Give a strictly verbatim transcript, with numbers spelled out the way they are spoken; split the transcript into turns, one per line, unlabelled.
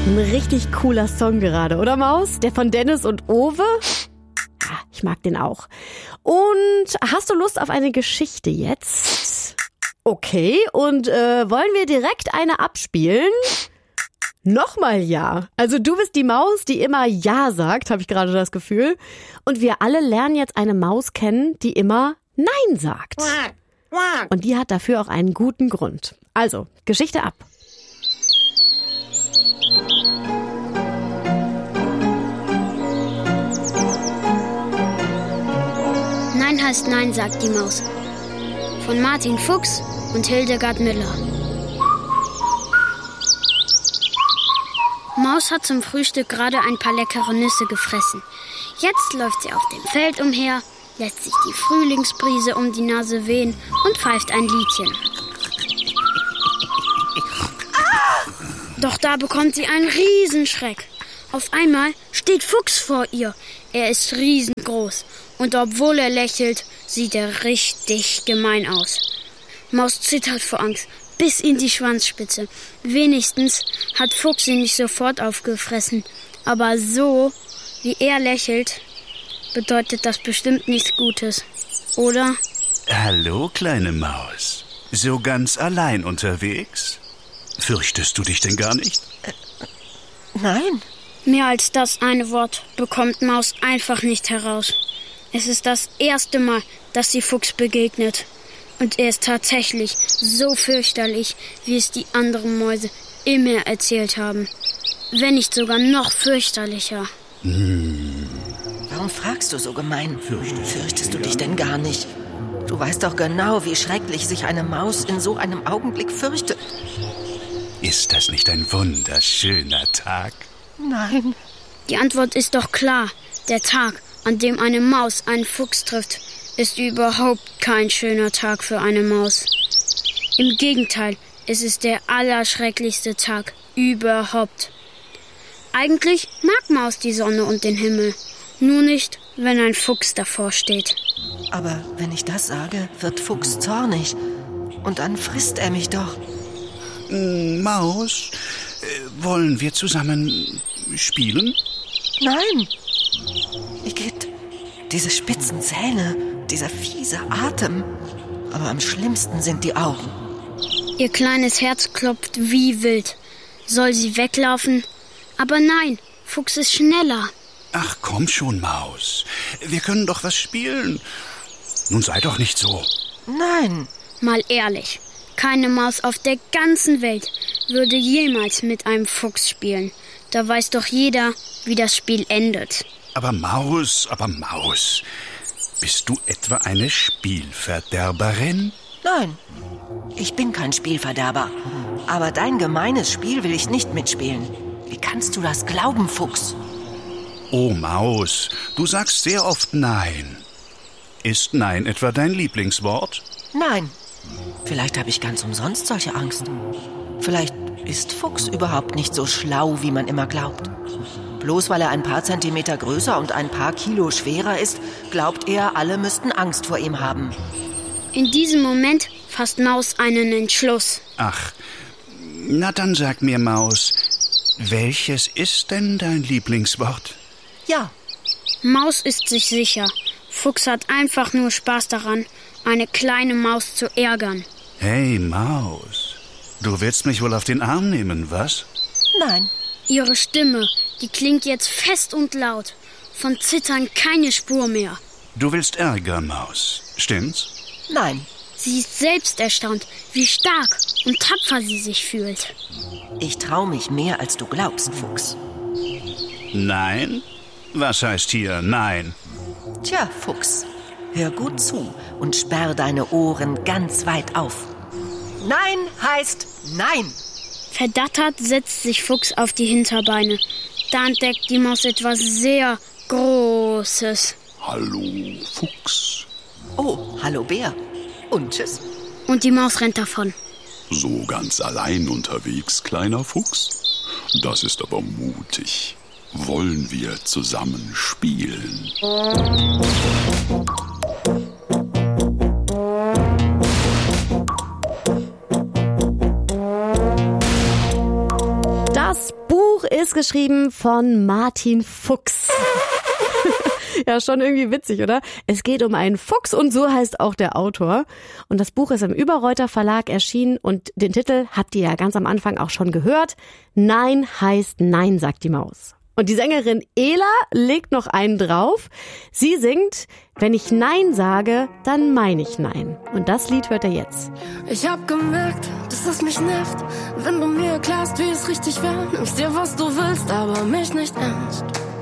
Ein richtig cooler Song gerade, oder Maus? Der von Dennis und Owe? Ja, ich mag den auch. Und hast du Lust auf eine Geschichte jetzt? Okay, und äh, wollen wir direkt eine abspielen? Nochmal ja. Also du bist die Maus, die immer ja sagt, habe ich gerade das Gefühl. Und wir alle lernen jetzt eine Maus kennen, die immer nein sagt. Und die hat dafür auch einen guten Grund. Also, Geschichte ab.
Nein heißt Nein, sagt die Maus. Von Martin Fuchs und Hildegard Müller. Maus hat zum Frühstück gerade ein paar leckere Nüsse gefressen. Jetzt läuft sie auf dem Feld umher, lässt sich die Frühlingsbrise um die Nase wehen und pfeift ein Liedchen. Doch da bekommt sie einen Riesenschreck. Auf einmal steht Fuchs vor ihr. Er ist riesengroß und obwohl er lächelt, sieht er richtig gemein aus. Maus zittert vor Angst bis in die Schwanzspitze. Wenigstens hat Fuchs sie nicht sofort aufgefressen. Aber so, wie er lächelt, bedeutet das bestimmt nichts Gutes, oder?
Hallo, kleine Maus. So ganz allein unterwegs? Fürchtest du dich denn gar nicht?
Äh, nein.
Mehr als das eine Wort bekommt Maus einfach nicht heraus. Es ist das erste Mal, dass sie Fuchs begegnet. Und er ist tatsächlich so fürchterlich, wie es die anderen Mäuse immer erzählt haben. Wenn nicht sogar noch fürchterlicher.
Hm. Warum fragst du so gemein? Fürchtest, Fürchtest du dich denn gar nicht? Du weißt doch genau, wie schrecklich sich eine Maus in so einem Augenblick fürchtet.
Ist das nicht ein wunderschöner Tag?
Nein.
Die Antwort ist doch klar. Der Tag, an dem eine Maus einen Fuchs trifft, ist überhaupt kein schöner Tag für eine Maus. Im Gegenteil, es ist der allerschrecklichste Tag überhaupt. Eigentlich mag Maus die Sonne und den Himmel, nur nicht, wenn ein Fuchs davor steht.
Aber wenn ich das sage, wird Fuchs zornig und dann frisst er mich doch.
Maus, äh, wollen wir zusammen spielen?
Nein. Igitt, diese spitzen Zähne, dieser fiese Atem. Aber am schlimmsten sind die Augen.
Ihr kleines Herz klopft wie wild. Soll sie weglaufen? Aber nein, Fuchs ist schneller.
Ach, komm schon, Maus. Wir können doch was spielen. Nun sei doch nicht so.
Nein.
Mal ehrlich. Keine Maus auf der ganzen Welt würde jemals mit einem Fuchs spielen. Da weiß doch jeder, wie das Spiel endet.
Aber Maus, aber Maus, bist du etwa eine Spielverderberin?
Nein, ich bin kein Spielverderber. Aber dein gemeines Spiel will ich nicht mitspielen. Wie kannst du das glauben, Fuchs?
Oh, Maus, du sagst sehr oft Nein. Ist Nein etwa dein Lieblingswort?
Nein. Vielleicht habe ich ganz umsonst solche Angst. Vielleicht ist Fuchs überhaupt nicht so schlau, wie man immer glaubt. Bloß weil er ein paar Zentimeter größer und ein paar Kilo schwerer ist, glaubt er, alle müssten Angst vor ihm haben.
In diesem Moment fasst Maus einen Entschluss.
Ach, na dann sag mir, Maus, welches ist denn dein Lieblingswort?
Ja.
Maus ist sich sicher. Fuchs hat einfach nur Spaß daran, eine kleine Maus zu ärgern.
Hey, Maus, du willst mich wohl auf den Arm nehmen, was?
Nein.
Ihre Stimme, die klingt jetzt fest und laut. Von Zittern keine Spur mehr.
Du willst Ärger, Maus, stimmt's?
Nein.
Sie ist selbst erstaunt, wie stark und tapfer sie sich fühlt.
Ich trau mich mehr, als du glaubst, Fuchs.
Nein? Was heißt hier Nein?
Tja, Fuchs, hör gut zu und sperr deine Ohren ganz weit auf. Nein heißt Nein.
Verdattert setzt sich Fuchs auf die Hinterbeine. Da entdeckt die Maus etwas sehr Großes.
Hallo, Fuchs.
Oh, hallo, Bär. Und tschüss.
Und die Maus rennt davon.
So ganz allein unterwegs, kleiner Fuchs? Das ist aber mutig. Wollen wir zusammen spielen?
Das Buch Buch ist geschrieben von Martin Fuchs. Ja, schon irgendwie witzig, oder? Es geht um einen Fuchs und so heißt auch der Autor. Und das Buch ist im Überreuter Verlag erschienen und den Titel habt ihr ja ganz am Anfang auch schon gehört. Nein heißt Nein, sagt die Maus. Und die Sängerin Ela legt noch einen drauf. Sie singt, wenn ich Nein sage, dann meine ich Nein. Und das Lied hört ihr jetzt.
Ich hab gemerkt, dass es mich nervt, wenn du mir erklärst, wie es richtig wäre. Nimmst dir, was du willst, aber mich nicht ernst.